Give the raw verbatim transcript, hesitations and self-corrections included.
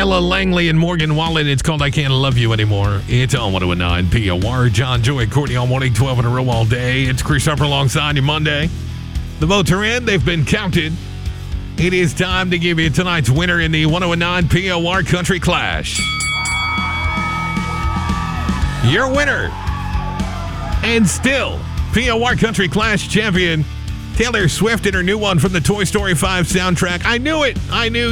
Ella Langley and Morgan Wallen. It's called I Can't Love You Anymore. It's on one oh nine P O R. John, Joey, Courtney on morning, twelve in a row all day. It's Chris Harper alongside you Monday. The votes are in. They've been counted. It is time to give you tonight's winner in the one oh nine P O R Country Clash. Your winner, and still P O R Country Clash champion, Taylor Swift and her new one from the Toy Story five soundtrack. I knew it. I knew